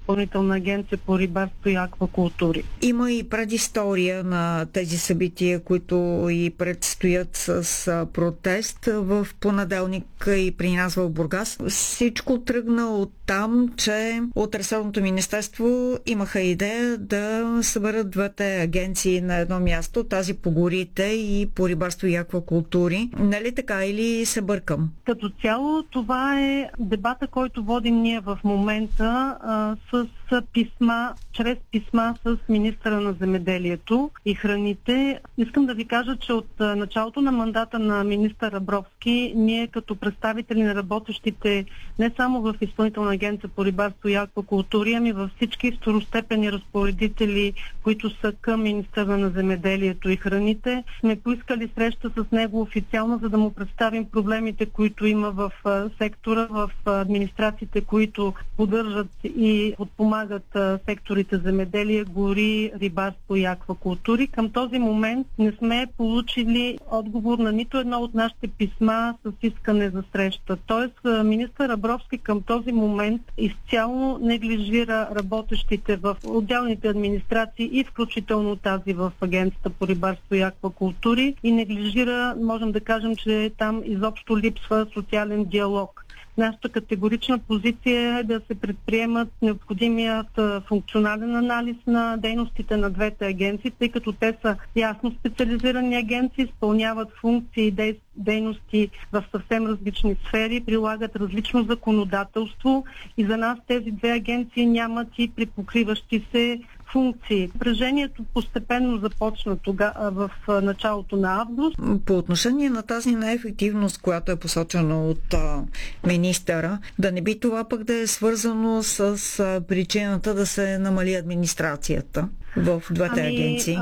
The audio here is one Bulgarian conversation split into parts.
Изпълнителна агенция по рибарство и аквакултури. Има и предистория на тези събития, които и предстоят с протест в понеделник и при нас в Бургас. Всичко тръгна от там, че от ресорното министерство имаха идея да съберат двете агенции на едно място, тази по горите и по рибарство и аквакултури. Нали така, или се бъркам? Като цяло това е дебата, който водим ние в момента с писма, чрез писма с министъра на земеделието и храните. Искам да ви кажа, че от началото на мандата на министър Абровски, ние като представители на работещите не само в Изпълнителна агенция по рибарство и аквакултури, ами във всички второстепенни разпоредители, които са към министъра на земеделието и храните, сме поискали среща с него официално, за да му представим проблемите, които има в сектора, в администрациите, които поддържат и подпомагат секторите земеделие, гори, рибарство и аквакултури. Към този момент не сме получили отговор на нито едно от нашите писма с искане за среща. Тоест, министър Абровски към този момент изцяло неглижира работещите в отделните администрации и включително тази в Агенцията по рибарство и аквакултури и неглижира, можем да кажем, че там изобщо липсва социален диалог. Нашата категорична позиция е да се предприемат необходимият функционален анализ на дейностите на двете агенции, тъй като те са ясно специализирани агенции, изпълняват функции и дейности в съвсем различни сфери, прилагат различно законодателство и за нас тези две агенции нямат и припокриващи се функции. Напрежението постепенно започна в началото на август. По отношение на тази неефективност, която е посочена от министъра, да не би това пък да е свързано с причината да се намали администрацията в двете агенции?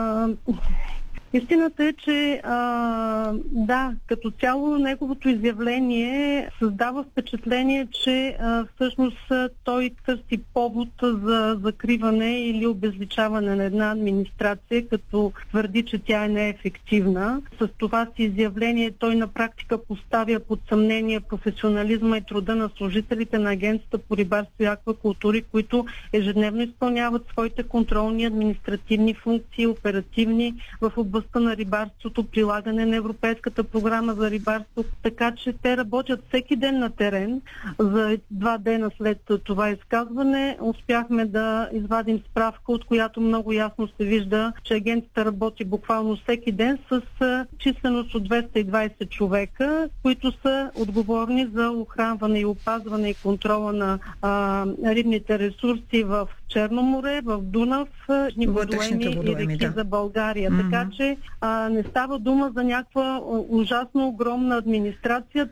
Истината е, че да, като цяло неговото изявление създава впечатление, че всъщност той търси повод за закриване или обезличаване на една администрация, като твърди, че тя е неефективна. С това си изявление той на практика поставя под съмнение професионализма и труда на служителите на Агенцията по рибарство и аквакултури, които ежедневно изпълняват своите контролни административни функции, оперативни в областта на рибарството, прилагане на Европейската програма за рибарство, така че те работят всеки ден на терен. За 2 дена след това изказване успяхме да извадим справка, от която много ясно се вижда, че агенцията работи буквално всеки ден с численост от 220 човека, които са отговорни за охранване и опазване и контрола на рибните ресурси в Черно море, в Дунав, водоеми и реки за България. Така че не става дума за някаква ужасно огромна администрация.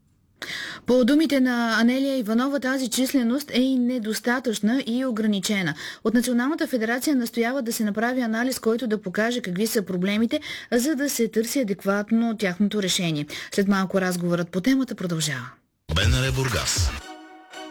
По думите на Анелия Иванова, тази численост е и недостатъчна и ограничена. От Националната федерация настоява да се направи анализ, който да покаже какви са проблемите, за да се търси адекватно тяхното решение. След малко разговорът по темата продължава. БНР Бургас.